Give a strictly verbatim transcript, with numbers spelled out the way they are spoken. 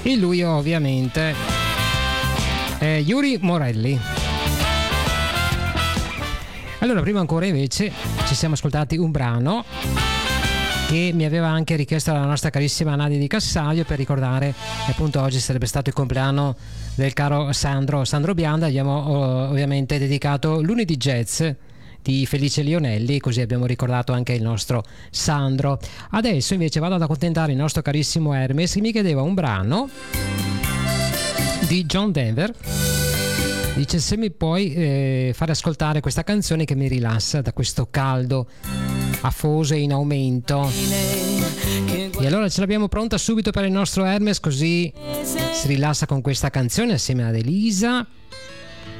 E lui ovviamente è Yuri Morelli. Allora, prima ancora invece ci siamo ascoltati un brano che mi aveva anche richiesto la nostra carissima Nadia Di Cassaio, per ricordare che appunto oggi sarebbe stato il compleanno del caro Sandro Sandro Bianda. Abbiamo ovviamente dedicato Lunedì Jazz di Felice Lionelli, così abbiamo ricordato anche il nostro Sandro. Adesso invece vado ad accontentare il nostro carissimo Hermes, che mi chiedeva un brano di John Denver. Dice: se mi puoi eh, fare ascoltare questa canzone che mi rilassa da questo caldo afoso e in aumento. E allora ce l'abbiamo pronta subito per il nostro Hermes, così si rilassa con questa canzone assieme ad Elisa.